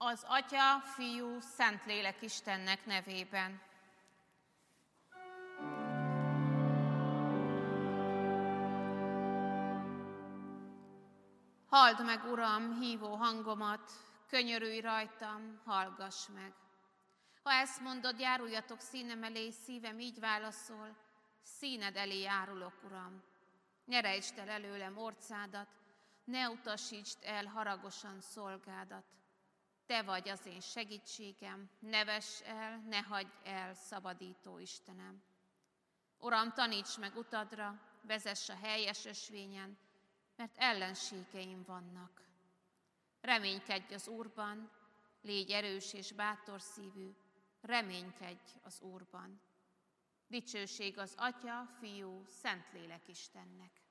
Az Atya, Fiú, Szentlélek Istennek nevében. Halld meg, Uram, hívó hangomat, könyörülj rajtam, hallgass meg. Ha ezt mondod, járuljatok színem elé, szívem így válaszol, színed elé járulok, Uram. Ne rejtsd el előlem orcádat, ne utasítsd el haragosan szolgádat. Te vagy az én segítségem, ne vess el, ne hagyj el, szabadító Istenem. Uram, taníts meg utadra, vezess a helyes ösvényen, mert ellenségeim vannak. Reménykedj az Úrban, légy erős és bátor szívű, reménykedj az Úrban. Dicsőség az Atya, Fiú, Szentlélek Istennek.